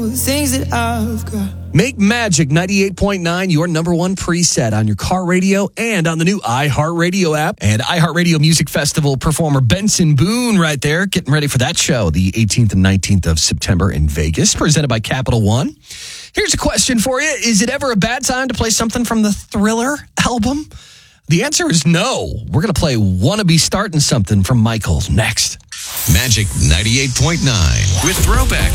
things that I've got. Make Magic 98.9 your number one preset on your car radio and on the new iHeartRadio app. And iHeartRadio Music Festival performer Benson Boone right there, getting ready for that show the 18th and 19th of September in Vegas, presented by Capital One. Here's a question for you. Is it ever a bad time to play something from the Thriller album? The answer is no. We're going to play Wanna Be Starting Something from Michael next. Magic 98.9 with Throwback.